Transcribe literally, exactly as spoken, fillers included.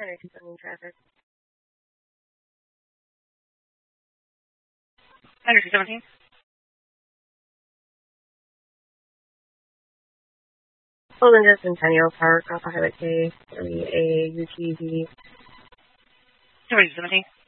Sorry, concerning traffic. Highway two seventeen. Olinda Centennial Park off of Highway K three A U T V. Highway two seventeen.